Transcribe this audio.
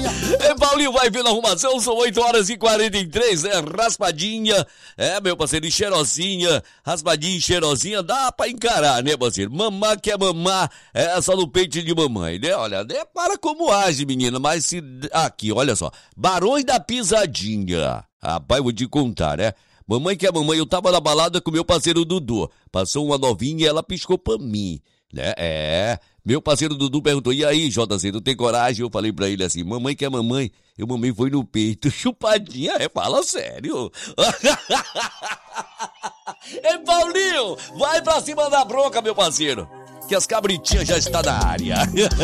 Paulinho, vai vir na arrumação, são 8h43, raspadinha, meu parceiro, e cheirosinha, raspadinha e cheirosinha, dá pra encarar, né, parceiro? Mamar quer mamar, só no peito de mamãe, né? Olha, para como age, menina, mas se... Aqui, olha só, Barões da Pisadinha, rapaz, vou te contar, né? Mamãe quer mamãe, eu tava na balada com meu parceiro Dudu, passou uma novinha e ela piscou pra mim, né? Meu parceiro Dudu perguntou, e aí, JZ, não tem coragem? Eu falei pra ele assim, mamãe quer mamãe, eu mamãe foi no peito, chupadinha, fala sério. Paulinho, vai pra cima da bronca, meu parceiro, que as cabritinhas já estão na área.